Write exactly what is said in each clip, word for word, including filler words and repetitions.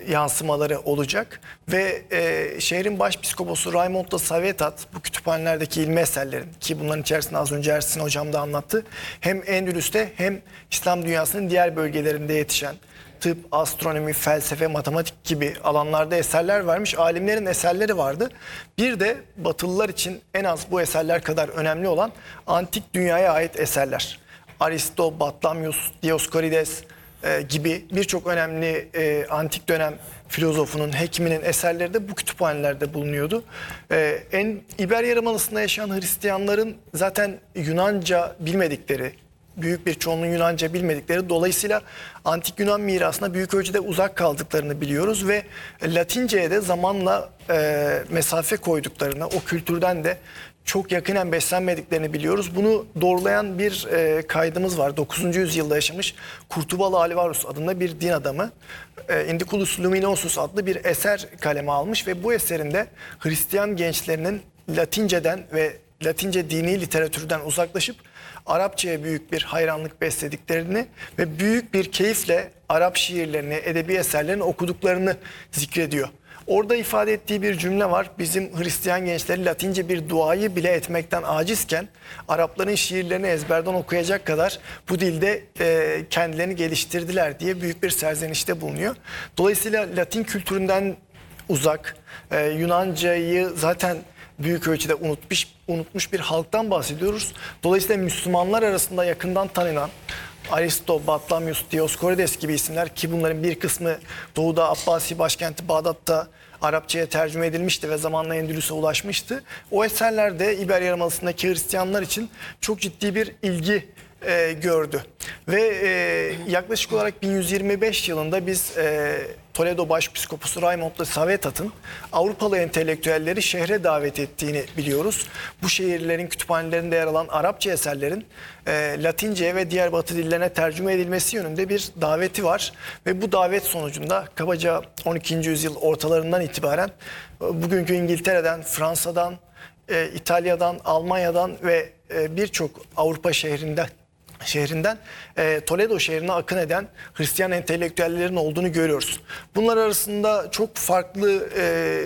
yansımaları olacak ve e, şehrin başpiskoposu Raymond da Savetat bu kütüphanelerdeki ilmi eserlerin, ki bunların içerisinde az önce Ersin hocam da anlattı, hem Endülüs'te hem İslam dünyasının diğer bölgelerinde yetişen tıp, astronomi, felsefe, matematik gibi alanlarda eserler vermiş. Alimlerin eserleri vardı. Bir de Batılılar için en az bu eserler kadar önemli olan antik dünyaya ait eserler. Aristo, Batlamyus, Dioskorides e, gibi birçok önemli e, antik dönem filozofunun, hekiminin eserleri de bu kütüphanelerde bulunuyordu. E, en İberya Yarımadası'nda yaşayan Hristiyanların zaten Yunanca bilmedikleri, büyük bir çoğunluğun Yunanca bilmedikleri, dolayısıyla antik Yunan mirasına büyük ölçüde uzak kaldıklarını biliyoruz ve Latince'ye de zamanla e, mesafe koyduklarını, o kültürden de çok yakinen beslenmediklerini biliyoruz. Bunu doğrulayan bir e, kaydımız var. dokuzuncu yüzyılda yaşamış Kurtubalı Alvarus adında bir din adamı e, Indiculus Luminosus adlı bir eser kaleme almış ve bu eserinde Hristiyan gençlerinin Latince'den ve Latince dini literatürden uzaklaşıp Arapçaya büyük bir hayranlık beslediklerini ve büyük bir keyifle Arap şiirlerini, edebi eserlerini okuduklarını zikrediyor. Orada ifade ettiği bir cümle var. Bizim Hristiyan gençleri Latince bir duayı bile etmekten acizken Arapların şiirlerini ezberden okuyacak kadar bu dilde e, kendilerini geliştirdiler diye büyük bir serzenişte bulunuyor. Dolayısıyla Latin kültüründen uzak, e, Yunancayı zaten büyük ölçüde unutmuş, unutmuş bir halktan bahsediyoruz. Dolayısıyla Müslümanlar arasında yakından tanınan Aristo, Batlamyus, Dioskorides gibi isimler, ki bunların bir kısmı Doğu'da Abbasi başkenti Bağdat'ta Arapçaya tercüme edilmişti ve zamanla Endülüs'e ulaşmıştı. O eserlerde İberya Yarımadası'ndaki Hristiyanlar için çok ciddi bir ilgi e, gördü. Ve e, yaklaşık olarak bin yüz yirmi beş yılında biz e, Toledo Başpiskoposu Raymond de Savetat'ın Avrupalı entelektüelleri şehre davet ettiğini biliyoruz. Bu şehirlerin kütüphanelerinde yer alan Arapça eserlerin e, Latince'ye ve diğer Batı dillerine tercüme edilmesi yönünde bir daveti var. Ve bu davet sonucunda kabaca on ikinci yüzyıl ortalarından itibaren e, bugünkü İngiltere'den, Fransa'dan, e, İtalya'dan, Almanya'dan ve e, birçok Avrupa şehrinden şehrinden e, Toledo şehrine akın eden Hristiyan entelektüellerin olduğunu görüyoruz. Bunlar arasında çok farklı e,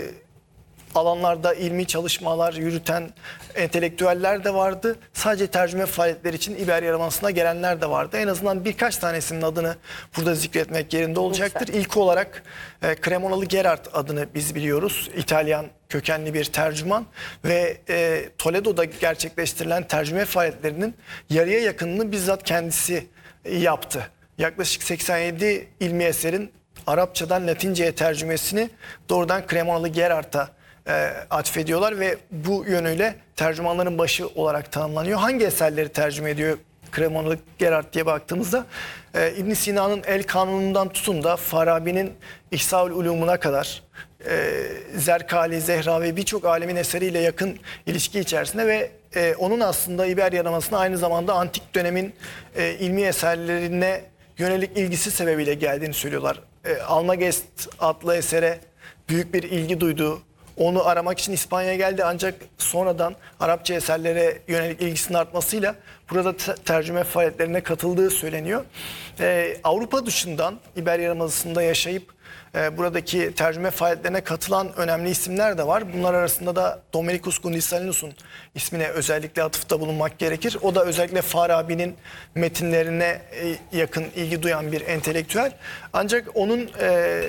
alanlarda ilmi çalışmalar yürüten entelektüeller de vardı. Sadece tercüme faaliyetleri için İberya Yarımadası'na gelenler de vardı. En azından birkaç tanesinin adını burada zikretmek yerinde olacaktır. Lütfen. İlk olarak e, Cremonalı Gerard adını biz biliyoruz. İtalyan kökenli bir tercüman ve e, Toledo'da gerçekleştirilen tercüme faaliyetlerinin yarıya yakınını bizzat kendisi yaptı. Yaklaşık seksen yedi ilmi eserin Arapçadan Latince'ye tercümesini doğrudan Cremonalı Gerard'a e, atfediyorlar ve bu yönüyle tercümanların başı olarak tanımlanıyor. Hangi eserleri tercüme ediyor Cremonalı Gerard diye baktığımızda e, İbn Sina'nın El Kanunundan tutun da Farabi'nin İhsaül Ulumuna kadar e, Zerkali, Zehra ve birçok alemin eseriyle yakın ilişki içerisinde ve e, onun aslında İberya Yarımadası'na aynı zamanda antik dönemin e, ilmi eserlerine yönelik ilgisi sebebiyle geldiğini söylüyorlar. E, Almagest adlı esere büyük bir ilgi duyduğu, onu aramak için İspanya'ya geldi ancak sonradan Arapça eserlere yönelik ilgisinin artmasıyla burada tercüme faaliyetlerine katıldığı söyleniyor. Ee, Avrupa dışından İberya Yarımadası'nda yaşayıp e, buradaki tercüme faaliyetlerine katılan önemli isimler de var. Bunlar arasında da Dominicus Gundisalinus'un ismine özellikle atıfta bulunmak gerekir. O da özellikle Farabi'nin metinlerine e, yakın ilgi duyan bir entelektüel. Ancak onun e,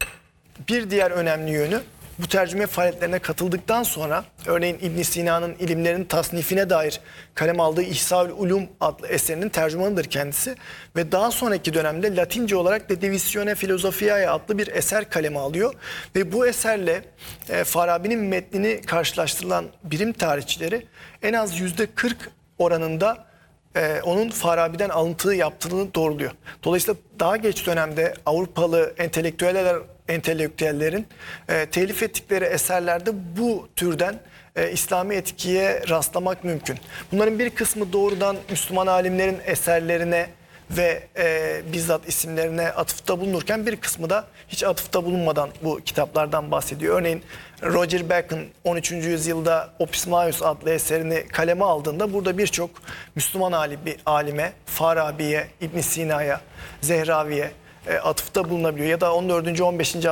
bir diğer önemli yönü, bu tercüme faaliyetlerine katıldıktan sonra örneğin İbn Sina'nın ilimlerin tasnifine dair kalem aldığı İhsaül Ulum adlı eserinin tercümanıdır kendisi. Ve daha sonraki dönemde Latince olarak De Divisione Philosophiae adlı bir eser kaleme alıyor. Ve bu eserle e, Farabi'nin metnini karşılaştırılan bilim tarihçileri en az yüzde kırk oranında Ee, onun Farabi'den alıntı yaptığını doğruluyor. Dolayısıyla daha geç dönemde Avrupalı entelektüeller, entelektüellerin e, telif ettikleri eserlerde bu türden e, İslami etkiye rastlamak mümkün. Bunların bir kısmı doğrudan Müslüman alimlerin eserlerine ve e, bizzat isimlerine atıfta bulunurken bir kısmı da hiç atıfta bulunmadan bu kitaplardan bahsediyor. Örneğin Roger Bacon on üçüncü yüzyılda Opus Maius adlı eserini kaleme aldığında burada birçok Müslüman alimi, alime, Farabi'ye, İbn Sina'ya, Zehravi'ye e, atıfta bulunabiliyor. Ya da on dördüncü on beşinci